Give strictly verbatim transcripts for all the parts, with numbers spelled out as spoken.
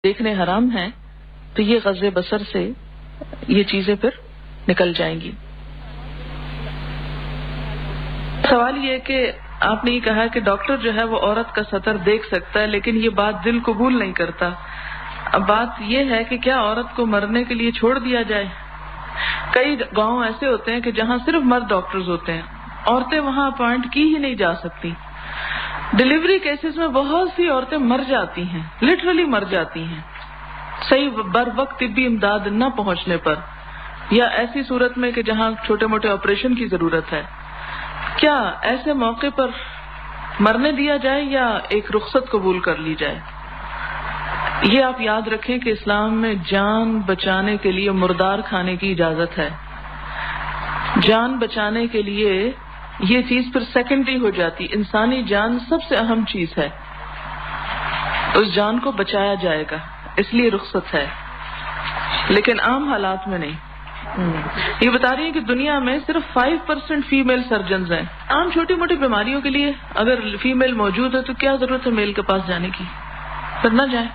دیکھنے حرام ہیں تو یہ غض بصر سے یہ چیزیں پھر نکل جائیں گی. سوال یہ کہ آپ نے یہ کہا کہ ڈاکٹر جو ہے وہ عورت کا سطر دیکھ سکتا ہے لیکن یہ بات دل قبول نہیں کرتا. اب بات یہ ہے کہ کیا عورت کو مرنے کے لیے چھوڑ دیا جائے؟ کئی گاؤں ایسے ہوتے ہیں کہ جہاں صرف مرد ڈاکٹرز ہوتے ہیں، عورتیں وہاں اپوائنٹ کی ہی نہیں جا سکتی. ڈلیوری کیسز میں بہت سی عورتیں مر جاتی ہیں، لٹرلی مر جاتی ہیں صحیح بر وقت طبی امداد نہ پہنچنے پر، یا ایسی صورت میں کہ جہاں چھوٹے موٹے آپریشن کی ضرورت ہے. کیا ایسے موقع پر مرنے دیا جائے یا ایک رخصت قبول کر لی جائے؟ یہ آپ یاد رکھیں کہ اسلام میں جان بچانے کے لیے مردار کھانے کی اجازت ہے. جان بچانے کے لیے یہ چیز پھر سیکنڈری ہو جاتی. انسانی جان سب سے اہم چیز ہے، اس جان کو بچایا جائے گا، اس لیے رخصت ہے، لیکن عام حالات میں نہیں. یہ بتا رہی ہیں کہ دنیا میں صرف فائیو پرسینٹ فیمیل سرجنز ہیں. عام چھوٹی موٹی بیماریوں کے لیے اگر فیمیل موجود ہے تو کیا ضرورت ہے میل کے پاس جانے کی؟ پھر نہ جائیں.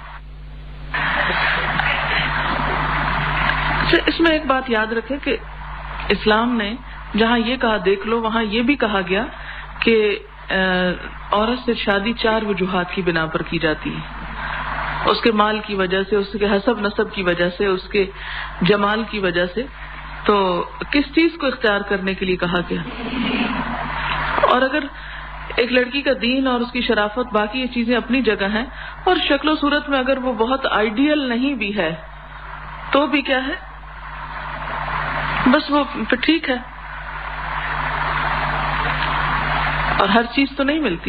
اس میں ایک بات یاد رکھیں کہ اسلام نے جہاں یہ کہا دیکھ لو، وہاں یہ بھی کہا گیا کہ عورت سے شادی چار وجوہات کی بنا پر کی جاتی ہے. اس کے مال کی وجہ سے، اس کے حسب نسب کی وجہ سے، اس کے جمال کی وجہ سے. تو کس چیز کو اختیار کرنے کے لیے کہا گیا؟ اور اگر ایک لڑکی کا دین اور اس کی شرافت، باقی یہ چیزیں اپنی جگہ ہیں، اور شکل و صورت میں اگر وہ بہت آئیڈیل نہیں بھی ہے تو بھی کیا ہے، بس وہ پھر ٹھیک ہے. اور ہر چیز تو نہیں ملتی.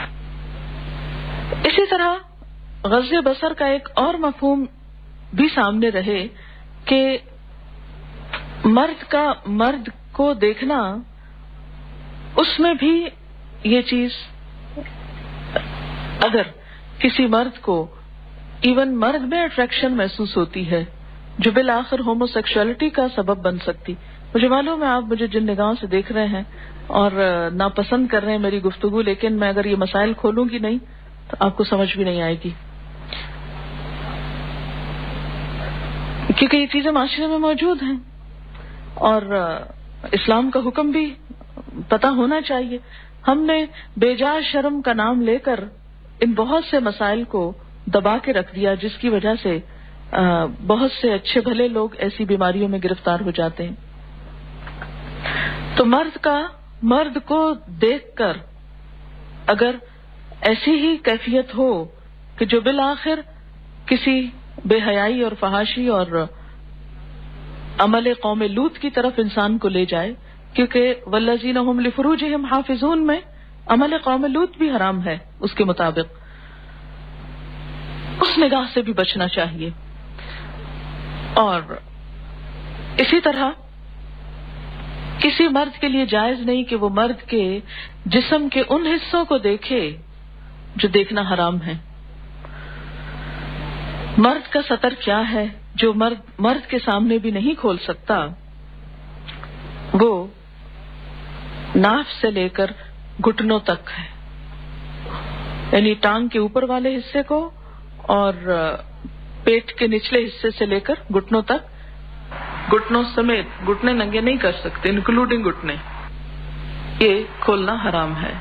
اسی طرح غض بصر کا ایک اور مفہوم بھی سامنے رہے کہ مرد کا مرد کو دیکھنا، اس میں بھی یہ چیز اگر کسی مرد کو ایون مرد میں اٹریکشن محسوس ہوتی ہے جو بالآخر ہومو سیکشوالٹی کا سبب بن سکتی. مجھے معلوم ہے آپ مجھے جن نگاہوں سے دیکھ رہے ہیں اور ناپسند کر رہے ہیں میری گفتگو، لیکن میں اگر یہ مسائل کھولوں گی نہیں تو آپ کو سمجھ بھی نہیں آئے گی، کیونکہ یہ چیزیں معاشرے میں موجود ہیں اور اسلام کا حکم بھی پتہ ہونا چاہیے. ہم نے بے جا شرم کا نام لے کر ان بہت سے مسائل کو دبا کے رکھ دیا، جس کی وجہ سے بہت سے اچھے بھلے لوگ ایسی بیماریوں میں گرفتار ہو جاتے ہیں. تو مرد کا مرد کو دیکھ کر اگر ایسی ہی کیفیت ہو کہ جو بالآخر کسی بے حیائی اور فحاشی اور عمل قوم لوط کی طرف انسان کو لے جائے، کیونکہ والذین هم لفروجہم حافظون میں عمل قوم لوط بھی حرام ہے اس کے مطابق، اس نگاہ سے بھی بچنا چاہیے. اور اسی طرح کسی مرد کے لیے جائز نہیں کہ وہ مرد کے جسم کے ان حصوں کو دیکھے جو دیکھنا حرام ہے. مرد کا سطر کیا ہے جو مرد مرد کے سامنے بھی نہیں کھول سکتا؟ وہ ناف سے لے کر گھٹنوں تک ہے، یعنی ٹانگ کے اوپر والے حصے کو اور پیٹ کے نچلے حصے سے لے کر گھٹنوں تک، گھٹنوں سمیت، گھٹنے ننگے نہیں کر سکتے انکلوڈنگ گھٹنے، یہ کھولنا حرام ہے.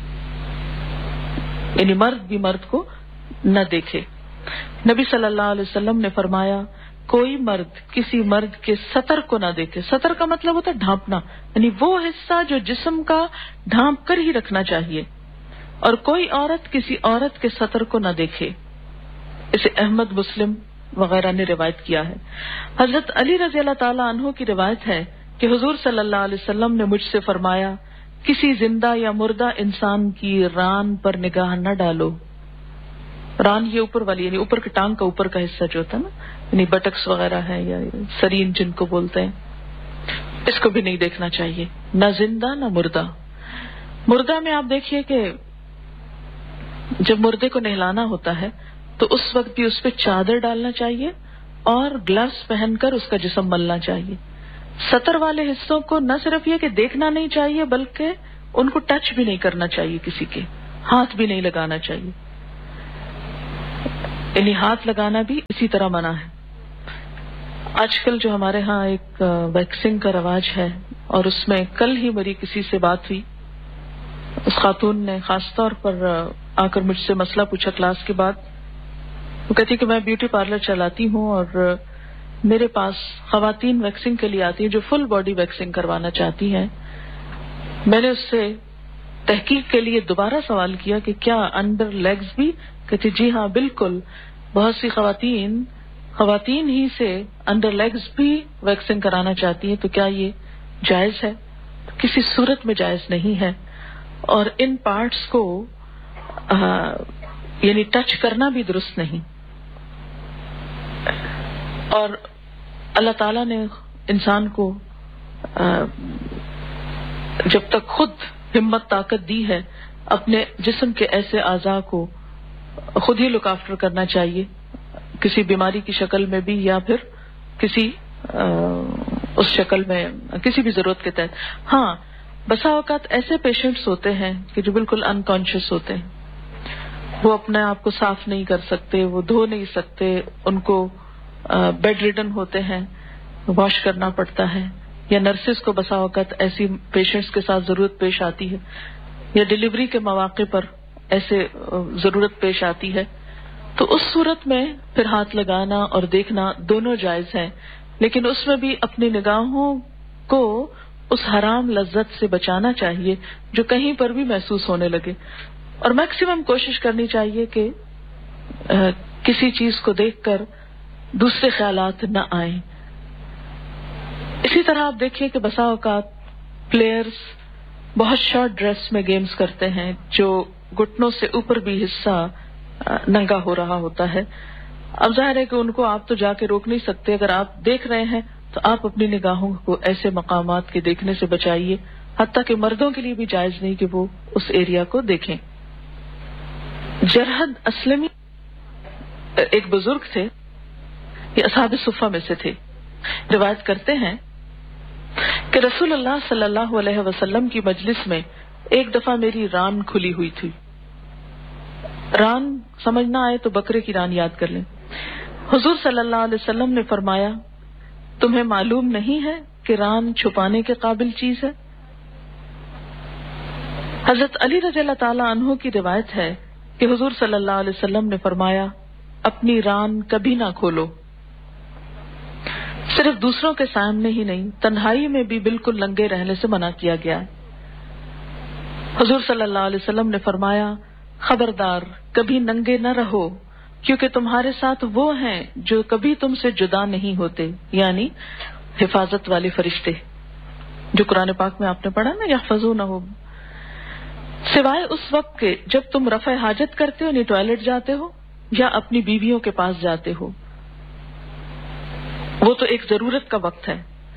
یعنی مرد بھی مرد کو نہ دیکھے. نبی صلی اللہ علیہ وسلم نے فرمایا کوئی مرد کسی مرد کے سطر کو نہ دیکھے. سطر کا مطلب ہوتا ہے ڈھانپنا، یعنی وہ حصہ جو جسم کا ڈھانپ کر ہی رکھنا چاہیے، اور کوئی عورت کسی عورت کے سطر کو نہ دیکھے. اسے احمد، مسلم وغیرہ نے روایت کیا ہے. حضرت علی رضی اللہ تعالی عنہ کی روایت ہے کہ حضور صلی اللہ علیہ وسلم نے مجھ سے فرمایا کسی زندہ یا مردہ انسان کی ران پر نگاہ نہ ڈالو. ران یہ اوپر والی، یعنی اوپر کی ٹانگ کا اوپر کا حصہ جو ہوتا ہے نا، یعنی بٹکس وغیرہ ہے یا سرین جن کو بولتے ہیں، اس کو بھی نہیں دیکھنا چاہیے، نہ زندہ نہ مردہ. مردہ میں آپ دیکھیے کہ جب مردے کو نہلانا ہوتا ہے تو اس وقت بھی اس پہ چادر ڈالنا چاہیے اور گلوز پہن کر اس کا جسم ملنا چاہیے. سطر والے حصوں کو نہ صرف یہ کہ دیکھنا نہیں چاہیے بلکہ ان کو ٹچ بھی نہیں کرنا چاہیے، کسی کے ہاتھ بھی نہیں لگانا چاہیے. یعنی ہاتھ لگانا بھی اسی طرح منع ہے. آج کل جو ہمارے ہاں ایک ویکسنگ کا رواج ہے، اور اس میں کل ہی میری کسی سے بات ہوئی، اس خاتون نے خاص طور پر آ کر مجھ سے مسئلہ پوچھا کلاس کے بعد. وہ کہتی کہ میں بیوٹی پارلر چلاتی ہوں اور میرے پاس خواتین ویکسنگ کے لیے آتی ہیں جو فل باڈی ویکسنگ کروانا چاہتی ہیں. میں نے اس سے تحقیق کے لیے دوبارہ سوال کیا کہ کیا انڈر لیگز بھی؟ کہتی جی ہاں بالکل، بہت سی خواتین خواتین ہی سے انڈر لیگز بھی ویکسنگ کرانا چاہتی ہیں، تو کیا یہ جائز ہے؟ کسی صورت میں جائز نہیں ہے. اور ان پارٹس کو آ, یعنی ٹچ کرنا بھی درست نہیں. اور اللہ تعالیٰ نے انسان کو آ, جب تک خود ہمت طاقت دی ہے، اپنے جسم کے ایسے اعضاء کو خود ہی لک آفٹر کرنا چاہیے، کسی بیماری کی شکل میں بھی یا پھر کسی آ, اس شکل میں کسی بھی ضرورت کے تحت. ہاں بسا اوقات ایسے پیشنٹس ہوتے ہیں کہ جو بالکل انکانشیس ہوتے ہیں، وہ اپنے آپ کو صاف نہیں کر سکتے، وہ دھو نہیں سکتے، ان کو بیڈ ریڈن ہوتے ہیں، واش کرنا پڑتا ہے، یا نرسز کو بسا اوقات ایسی پیشنٹس کے ساتھ ضرورت پیش آتی ہے، یا ڈیلیوری کے مواقع پر ایسے ضرورت پیش آتی ہے. تو اس صورت میں پھر ہاتھ لگانا اور دیکھنا دونوں جائز ہیں، لیکن اس میں بھی اپنی نگاہوں کو اس حرام لذت سے بچانا چاہیے جو کہیں پر بھی محسوس ہونے لگے، اور میکسیمم کوشش کرنی چاہیے کہ کسی چیز کو دیکھ کر دوسرے خیالات نہ آئیں. اسی طرح آپ دیکھیے کہ بسا اوقات پلیئرز بہت شارٹ ڈریس میں گیمز کرتے ہیں جو گھٹنوں سے اوپر بھی حصہ ننگا ہو رہا ہوتا ہے. اب ظاہر ہے کہ ان کو آپ تو جا کے روک نہیں سکتے، اگر آپ دیکھ رہے ہیں تو آپ اپنی نگاہوں کو ایسے مقامات کے دیکھنے سے بچائیے، حتیٰ کہ مردوں کے لیے بھی جائز نہیں کہ وہ اس ایریا کو دیکھیں. جرحد اسلمی ایک بزرگ تھے، یہ اصحاب صفہ میں سے تھے. روایت کرتے ہیں کہ رسول اللہ صلی اللہ علیہ وسلم کی مجلس میں ایک دفعہ میری ران کھلی ہوئی تھی. ران سمجھ نہ آئے تو بکرے کی ران یاد کر لیں. حضور صلی اللہ علیہ وسلم نے فرمایا، تمہیں معلوم نہیں ہے کہ ران چھپانے کے قابل چیز ہے؟ حضرت علی رضی اللہ تعالی عنہ کی روایت ہے کہ حضور صلی اللہ علیہ وسلم نے فرمایا، اپنی ران کبھی نہ کھولو. صرف دوسروں کے سامنے ہی نہیں، تنہائی میں بھی بالکل ننگے رہنے سے منع کیا گیا ہے. حضور صلی اللہ علیہ وسلم نے فرمایا، خبردار کبھی ننگے نہ رہو، کیونکہ تمہارے ساتھ وہ ہیں جو کبھی تم سے جدا نہیں ہوتے، یعنی حفاظت والے فرشتے جو قرآن پاک میں آپ نے پڑھا نا، یحفظونہ، سوائے اس وقت کے جب تم رفع حاجت کرتے ہو، یعنی ٹوائلٹ جاتے ہو یا اپنی بیویوں کے پاس جاتے ہو. وہ تو ایک ضرورت کا وقت ہے،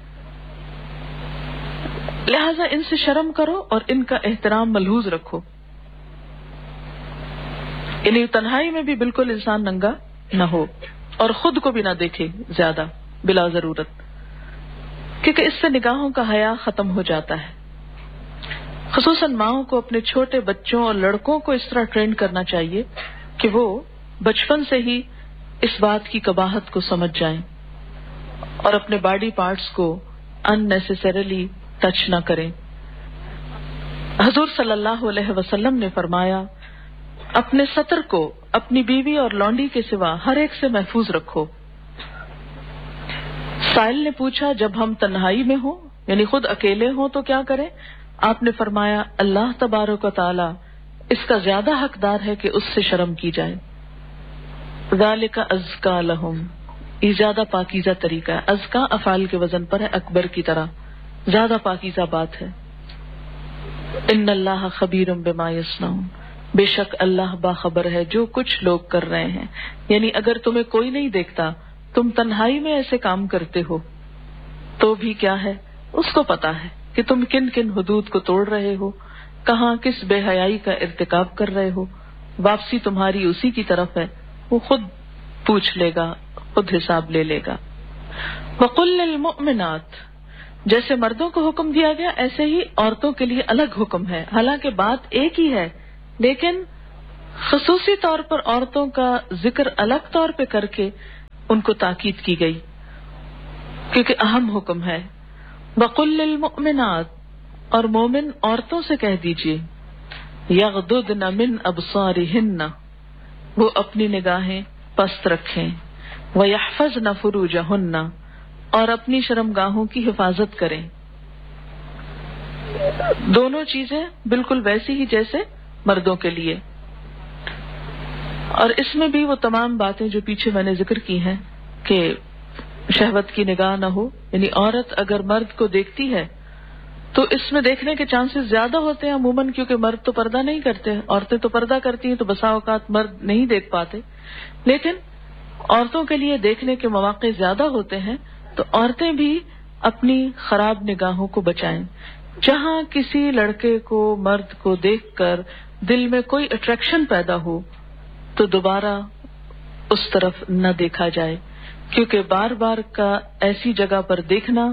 لہذا ان سے شرم کرو اور ان کا احترام ملحوظ رکھو. یعنی تنہائی میں بھی بالکل انسان ننگا نہ ہو اور خود کو بھی نہ دیکھے زیادہ بلا ضرورت، کیونکہ اس سے نگاہوں کا حیا ختم ہو جاتا ہے. خصوصاً ماؤں کو اپنے چھوٹے بچوں اور لڑکوں کو اس طرح ٹرین کرنا چاہیے کہ وہ بچپن سے ہی اس بات کی قباحت کو سمجھ جائیں اور اپنے باڈی پارٹس کو ان نیسیسریلی ٹچ نہ کریں. حضور صلی اللہ علیہ وسلم نے فرمایا، اپنے سطر کو اپنی بیوی اور لونڈی کے سوا ہر ایک سے محفوظ رکھو. سائل نے پوچھا، جب ہم تنہائی میں ہوں یعنی خود اکیلے ہوں تو کیا کریں؟ آپ نے فرمایا، اللہ تبارک و تعالی اس کا زیادہ حقدار ہے کہ اس سے شرم کی جائے. ذالک ازکا لہم، یہ زیادہ پاکیزہ طریقہ ہے. ازکا افعال کے وزن پر ہے، اکبر کی طرح زیادہ پاکیزہ بات ہے. ان اللہ خبیر بما یصنعون، بے شک اللہ باخبر ہے جو کچھ لوگ کر رہے ہیں. یعنی اگر تمہیں کوئی نہیں دیکھتا، تم تنہائی میں ایسے کام کرتے ہو تو بھی کیا ہے، اس کو پتا ہے کہ تم کن کن حدود کو توڑ رہے ہو، کہاں کس بے حیائی کا ارتکاب کر رہے ہو. واپسی تمہاری اسی کی طرف ہے، وہ خود پوچھ لے گا، خود حساب لے لے گا. وَقُلْ لِلْمُؤْمِنَاتِ، جیسے مردوں کو حکم دیا گیا ایسے ہی عورتوں کے لیے الگ حکم ہے. حالانکہ بات ایک ہی ہے لیکن خصوصی طور پر عورتوں کا ذکر الگ طور پہ کر کے ان کو تاکید کی گئی، کیونکہ اہم حکم ہے۔ وَقُلْ لِلْمُؤْمِنَاتِ، اور مومن عورتوں سے کہہ دیجئے، یغضضن من ابصارہن، وہ اپنی نگاہیں پست رکھیں، وَيَحْفَظْنَ فُرُوجَهُنَّ، اور اپنی شرمگاہوں کی حفاظت کریں۔ دونوں چیزیں بالکل ویسی ہی جیسے مردوں کے لیے، اور اس میں بھی وہ تمام باتیں جو پیچھے میں نے ذکر کی ہیں کہ شہوت کی نگاہ نہ ہو، یعنی عورت اگر مرد کو دیکھتی ہے تو اس میں دیکھنے کے چانسز زیادہ ہوتے ہیں عموماً، کیونکہ مرد تو پردہ نہیں کرتے، عورتیں تو پردہ کرتی ہیں تو بسا اوقات مرد نہیں دیکھ پاتے، لیکن عورتوں کے لیے دیکھنے کے مواقع زیادہ ہوتے ہیں، تو عورتیں بھی اپنی خراب نگاہوں کو بچائیں۔ جہاں کسی لڑکے کو مرد کو دیکھ کر دل میں کوئی اٹریکشن پیدا ہو تو دوبارہ اس طرف نہ دیکھا جائے، کیونکہ بار بار کا ایسی جگہ پر دیکھنا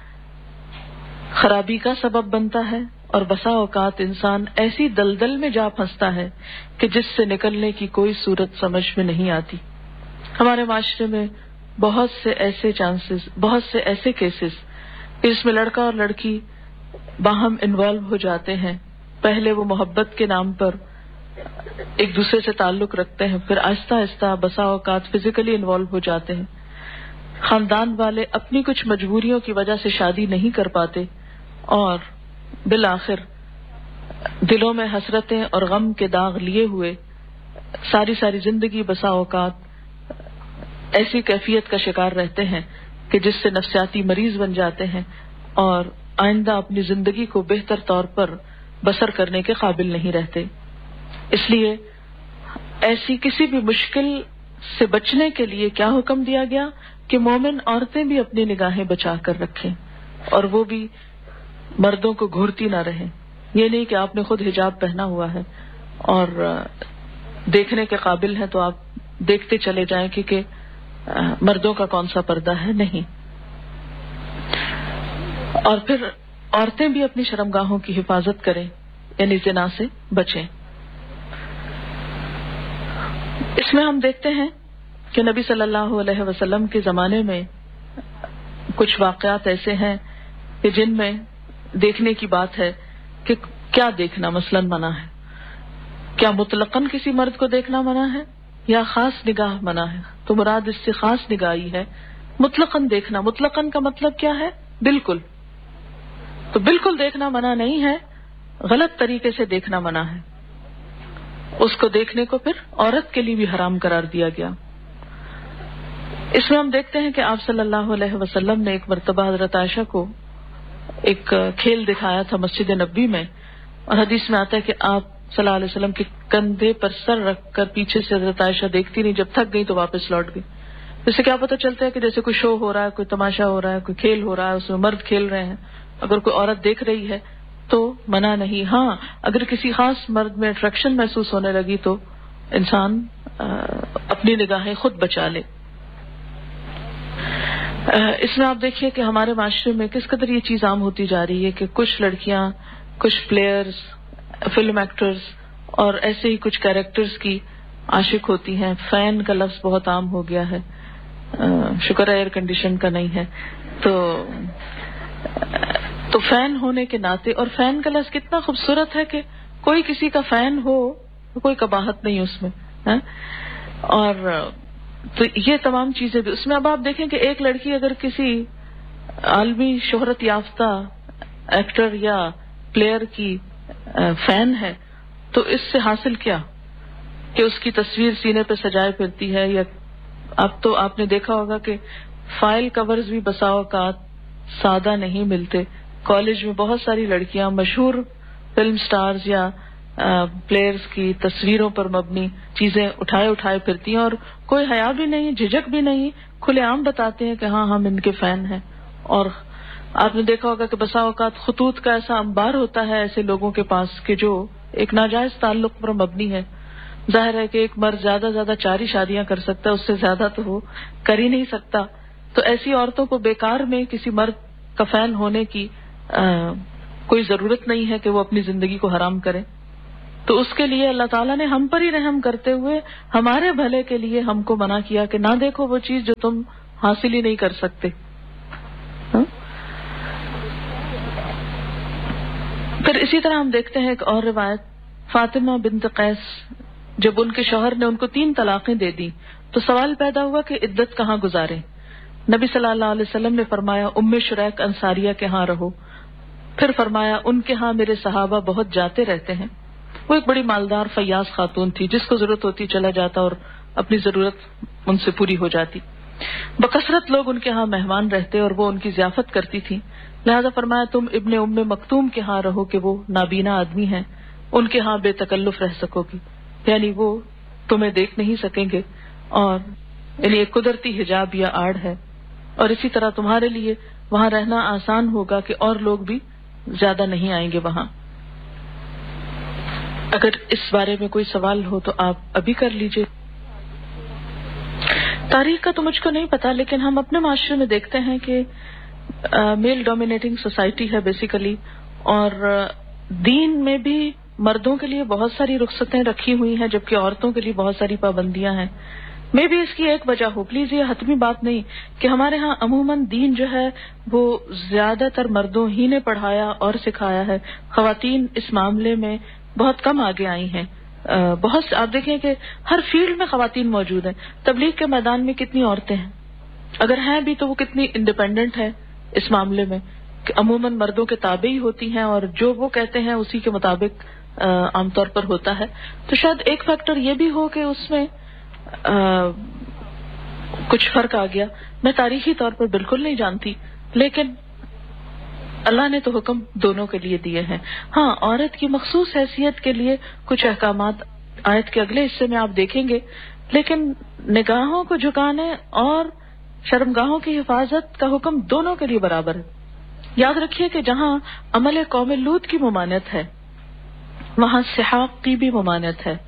خرابی کا سبب بنتا ہے، اور بسا اوقات انسان ایسی دلدل میں جا پھنستا ہے کہ جس سے نکلنے کی کوئی صورت سمجھ میں نہیں آتی۔ ہمارے معاشرے میں بہت سے ایسے چانسز، بہت سے ایسے کیسز جس میں لڑکا اور لڑکی باہم انوالو ہو جاتے ہیں، پہلے وہ محبت کے نام پر ایک دوسرے سے تعلق رکھتے ہیں، پھر آہستہ آہستہ بسا اوقات فزیکلی انوالو ہو جاتے ہیں، خاندان والے اپنی کچھ مجبوریوں کی وجہ سے شادی نہیں کر پاتے، اور بالآخر دلوں میں حسرتیں اور غم کے داغ لیے ہوئے ساری ساری زندگی بسا اوقات ایسی کیفیت کا شکار رہتے ہیں کہ جس سے نفسیاتی مریض بن جاتے ہیں اور آئندہ اپنی زندگی کو بہتر طور پر بسر کرنے کے قابل نہیں رہتے۔ اس لیے ایسی کسی بھی مشکل سے بچنے کے لیے کیا حکم دیا گیا کہ مومن عورتیں بھی اپنی نگاہیں بچا کر رکھیں، اور وہ بھی مردوں کو گھورتی نہ رہیں۔ یہ نہیں کہ آپ نے خود حجاب پہنا ہوا ہے اور دیکھنے کے قابل ہے تو آپ دیکھتے چلے جائیں کیونکہ مردوں کا کون سا پردہ ہے، نہیں۔ اور پھر عورتیں بھی اپنی شرمگاہوں کی حفاظت کریں، یعنی زنا سے بچیں۔ اس میں ہم دیکھتے ہیں کہ نبی صلی اللہ علیہ وسلم کے زمانے میں کچھ واقعات ایسے ہیں کہ جن میں دیکھنے کی بات ہے کہ کیا دیکھنا مثلاً منع ہے۔ کیا مطلقاً کسی مرد کو دیکھنا منع ہے یا خاص نگاہ منع ہے؟ تو مراد اس سے خاص نگاہی ہے۔ مطلقاً دیکھنا، مطلقاً کا مطلب کیا ہے؟ بالکل، تو بالکل دیکھنا منع نہیں ہے، غلط طریقے سے دیکھنا منع ہے۔ اس کو دیکھنے کو پھر عورت کے لیے بھی حرام قرار دیا گیا۔ اس میں ہم دیکھتے ہیں کہ آپ صلی اللہ علیہ وسلم نے ایک مرتبہ حضرت عائشہ کو ایک کھیل دکھایا تھا مسجد نبوی میں، اور حدیث میں آتا ہے کہ آپ صلی اللہ علیہ وسلم کے کندھے پر سر رکھ کر پیچھے سے حضرت عائشہ دیکھتی نہیں، جب تھک گئی تو واپس لوٹ گئی۔ اس سے کیا پتہ چلتا ہے کہ جیسے کوئی شو ہو رہا ہے، کوئی تماشا ہو رہا ہے، کوئی کھیل ہو رہا ہے، اس میں مرد کھیل رہے ہیں، اگر کوئی عورت دیکھ رہی ہے تو منع نہیں۔ ہاں، اگر کسی خاص مرد میں اٹریکشن محسوس ہونے لگی تو انسان اپنی نگاہیں خود بچا لے۔ اس میں آپ دیکھیے کہ ہمارے معاشرے میں کس قدر یہ چیز عام ہوتی جا رہی ہے کہ کچھ لڑکیاں، کچھ پلیئرز، فلم ایکٹرز اور ایسے ہی کچھ کیریکٹرز کی عاشق ہوتی ہیں۔ فین کا لفظ بہت عام ہو گیا ہے، شکر ہے ایئر کنڈیشن کا نہیں ہے۔ تو تو فین ہونے کے ناطے، اور فین کا لفظ کتنا خوبصورت ہے کہ کوئی کسی کا فین ہو کوئی قباحت نہیں اس میں، اور تو یہ تمام چیزیں بھی اس میں۔ اب آپ دیکھیں کہ ایک لڑکی اگر کسی عالمی شہرت یافتہ ایکٹر یا پلیئر کی فین ہے تو اس سے حاصل کیا کہ اس کی تصویر سینے پہ سجائے پھرتی ہے، یا اب تو آپ نے دیکھا ہوگا کہ فائل کورز بھی بسا اوقات سادہ نہیں ملتے۔ کالج میں بہت ساری لڑکیاں مشہور فلم سٹارز یا پلیئرز کی تصویروں پر مبنی چیزیں اٹھائے اٹھائے پھرتی ہیں، اور کوئی حیا بھی نہیں، جھجک بھی نہیں، کھلے عام بتاتے ہیں کہ ہاں ہم ان کے فین ہیں۔ اور آپ نے دیکھا ہوگا کہ بسا اوقات خطوط کا ایسا انبار ہوتا ہے ایسے لوگوں کے پاس کہ جو ایک ناجائز تعلق پر مبنی ہے۔ ظاہر ہے کہ ایک مرد زیادہ زیادہ چار ہی شادیاں کر سکتا ہے، اس سے زیادہ تو وہ کر ہی نہیں سکتا۔ تو ایسی عورتوں کو بیکار میں کسی مرد کا فین ہونے کی آ, کوئی ضرورت نہیں ہے کہ وہ اپنی زندگی کو حرام کریں۔ تو اس کے لیے اللہ تعالیٰ نے ہم پر ہی رحم کرتے ہوئے ہمارے بھلے کے لیے ہم کو منع کیا کہ نہ دیکھو وہ چیز جو تم حاصل ہی نہیں کر سکتے. ہاں؟ پھر اسی طرح ہم دیکھتے ہیں ایک اور روایت، فاطمہ بنت قیس جب ان کے شوہر نے ان کو تین طلاقیں دے دی تو سوال پیدا ہوا کہ عدت کہاں گزارے. نبی صلی اللہ علیہ وسلم نے فرمایا ام شریک انصاریہ کے ہاں رہو. پھر فرمایا ان کے ہاں میرے صحابہ بہت جاتے رہتے ہیں. وہ ایک بڑی مالدار فیاض خاتون تھی، جس کو ضرورت ہوتی چلا جاتا اور اپنی ضرورت ان سے پوری ہو جاتی. بکثرت لوگ ان کے ہاں مہمان رہتے اور وہ ان کی ضیافت کرتی تھی. لہذا فرمایا تم ابن ام مکتوم کے ہاں رہو کہ وہ نابینا آدمی ہیں، ان کے ہاں بے تکلف رہ سکو گی، یعنی وہ تمہیں دیکھ نہیں سکیں گے، اور یعنی ایک قدرتی حجاب یا آڑ ہے. اور اسی طرح تمہارے لیے وہاں رہنا آسان ہوگا کہ اور لوگ بھی زیادہ نہیں آئیں گے وہاں. اگر اس بارے میں کوئی سوال ہو تو آپ ابھی کر لیجئے. تاریخ کا تو مجھ کو نہیں پتا، لیکن ہم اپنے معاشرے میں دیکھتے ہیں کہ میل ڈومینیٹنگ سوسائٹی ہے بیسیکلی، اور دین میں بھی مردوں کے لیے بہت ساری رخصتیں رکھی ہوئی ہیں جبکہ عورتوں کے لیے بہت ساری پابندیاں ہیں. میں بھی اس کی ایک وجہ ہو، پلیز یہ حتمی بات نہیں کہ ہمارے ہاں عموماً دین جو ہے وہ زیادہ تر مردوں ہی نے پڑھایا اور سکھایا ہے. خواتین اس معاملے میں بہت کم آگے آئی ہیں. بہت آپ دیکھیں کہ ہر فیلڈ میں خواتین موجود ہیں. تبلیغ کے میدان میں کتنی عورتیں ہیں، اگر ہیں بھی تو وہ کتنی انڈیپینڈنٹ ہیں اس معاملے میں کہ عموماً مردوں کے تابع ہی ہوتی ہیں اور جو وہ کہتے ہیں اسی کے مطابق عام طور پر ہوتا ہے. تو شاید ایک فیکٹر یہ بھی ہو کہ اس میں آ, کچھ فرق آ گیا. میں تاریخی طور پر بالکل نہیں جانتی، لیکن اللہ نے تو حکم دونوں کے لیے دیے ہیں. ہاں، عورت کی مخصوص حیثیت کے لیے کچھ احکامات آیت کے اگلے حصے میں آپ دیکھیں گے، لیکن نگاہوں کو جھکانے اور شرمگاہوں کی حفاظت کا حکم دونوں کے لیے برابر ہے. یاد رکھیے کہ جہاں عمل قوم لوط کی ممانعت ہے وہاں سحاق کی بھی ممانعت ہے.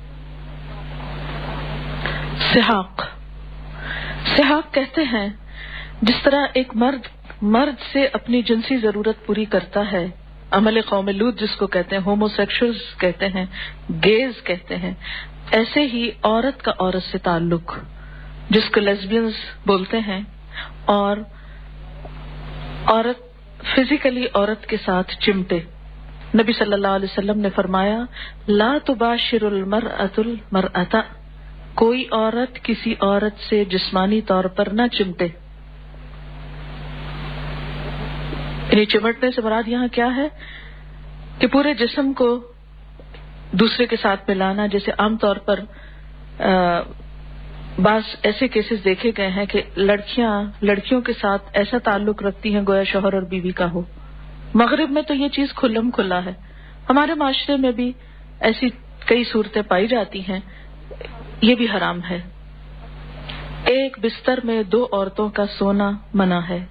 سحاق سحاق کہتے ہیں جس طرح ایک مرد مرد سے اپنی جنسی ضرورت پوری کرتا ہے، عمل قوم لوط جس کو کہتے ہیں، ہومو سیکشولز کہتے ہیں، گیز کہتے ہیں، ایسے ہی عورت کا عورت سے تعلق جس کو لیسبینز بولتے ہیں، اور عورت فزیکلی عورت کے ساتھ چمٹے. نبی صلی اللہ علیہ وسلم نے فرمایا لا تباشر المرأة المرأة، کوئی عورت کسی عورت سے جسمانی طور پر نہ چمٹے. یعنی چمٹنے سے مراد یہاں کیا ہے کہ پورے جسم کو دوسرے کے ساتھ ملانا. جیسے عام طور پر بعض ایسے کیسز دیکھے گئے ہیں کہ لڑکیاں لڑکیوں کے ساتھ ایسا تعلق رکھتی ہیں گویا شوہر اور بیوی کا ہو. مغرب میں تو یہ چیز کھلم کھلا ہے. ہمارے معاشرے میں بھی ایسی کئی صورتیں پائی جاتی ہیں. یہ بھی حرام ہے. ایک بستر میں دو عورتوں کا سونا منع ہے.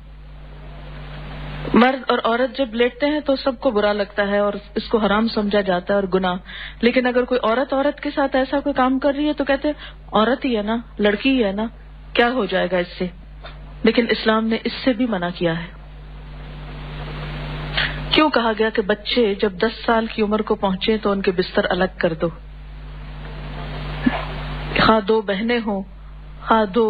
مرد اور عورت جب لیٹتے ہیں تو سب کو برا لگتا ہے اور اس کو حرام سمجھا جاتا ہے اور گناہ. لیکن اگر کوئی عورت عورت کے ساتھ ایسا کوئی کام کر رہی ہے تو کہتے ہیں عورت ہی ہے نا، لڑکی ہی ہے نا، کیا ہو جائے گا اس سے. لیکن اسلام نے اس سے بھی منع کیا ہے. کیوں کہا گیا کہ بچے جب دس سال کی عمر کو پہنچے تو ان کے بستر الگ کر دو. خواہ دو بہنیں ہوں، خواہ دو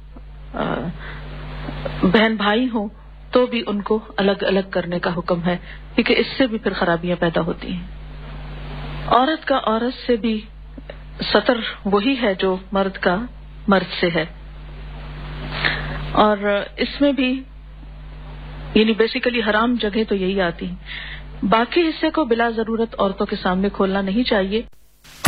بہن بھائی ہوں، تو بھی ان کو الگ الگ کرنے کا حکم ہے، کیونکہ اس سے بھی پھر خرابیاں پیدا ہوتی ہیں. عورت کا عورت سے بھی ستر وہی ہے جو مرد کا مرد سے ہے. اور اس میں بھی یعنی بیسیکلی حرام جگہ تو یہی آتی ہیں. باقی حصے کو بلا ضرورت عورتوں کے سامنے کھولنا نہیں چاہیے.